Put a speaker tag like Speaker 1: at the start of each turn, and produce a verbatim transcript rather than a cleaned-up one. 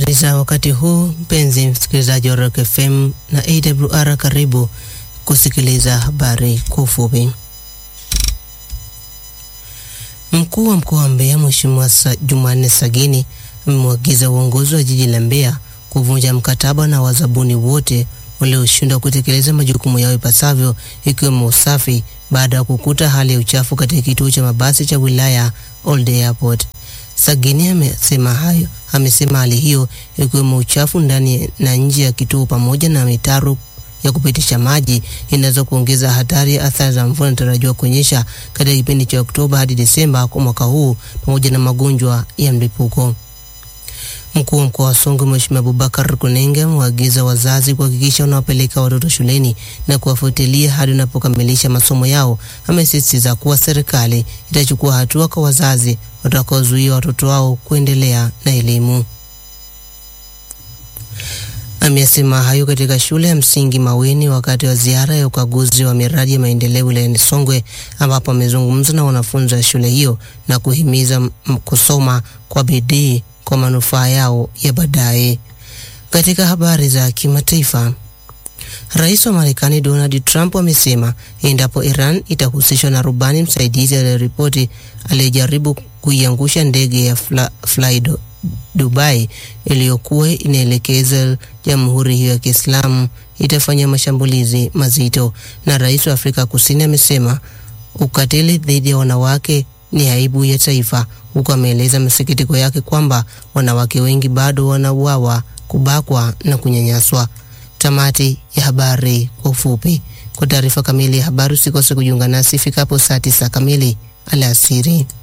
Speaker 1: Habari za wakati huu, mpenzi msikilizaji wa Rock F M na A W R, karibu kusikiliza habari kwa ufupi. Mkuu wa mkoa wa Mbeya Mheshimiwa Jumanne Sagini amemwagiza uongozi wa jiji la Mbeya kuvunja mkataba na wazabuni wote walioshindwa kutekeleza majukumu yao ipasavyo, ikiwemo usafi, baada ya kukuta hali ya uchafu katika kituo cha mabasi cha wilaya Old Airport. Sagini amesema hayo amesema hali hiyo ikiwemo uchafu ndani na nje ya kituo pamoja na mitaro ya kupitisha maji inaweza kuongeza hatari ya athari za mvua inatarajiwa kunyesha katika kipindi cha Oktoba hadi Desemba kwa mwaka huu, pamoja na magonjwa ya mlipuko. Mkuu wa mkoa wa Songwe Mheshimiwa Abubakar Kunenge amewaagiza wazazi kuhakikisha wanawapeleka watoto shuleni na kuwafuatilia hadi wanapokamilisha masomo yao. Amesisitiza kuwa serikali itachukua hatua kwa wazazi watakaozuia watoto wao kuendelea na elimu. Amesema hayo katika shule ya msingi Maweni wakati wa ziara ya ukaguzi wa miradi ya maendeleo wilayani Songwe, ambapo amezungumza na wanafunzi wa shule hiyo na kuhimiza kusoma kwa bidii kwa manufaa yao ya baadaye. Katika habari za kimataifa, Rais wa Marekani Donald Trump amesema endapo Iran itahusishwa na rubani msaidizi aliyeripoti aliyejaribu kuiangusha ndege ya Fly, Fly Dubai iliyokuwa inaelekeza Jamhuri hiyo ya Kiislamu, itafanya mashambulizi mazito. Na Rais wa Afrika Kusini amesema ukatili dhidi ya wanawake ni aibu ya taifa, huku ameeleza masikitiko yake kwamba wanawake wengi bado wanauawa, kubakwa na kunyanyaswa. Tamati ya habari kwa ufupi. Kwa taarifa kamili ya habari usikose kujiunga nasi ifikapo saa tisa kamili alasiri.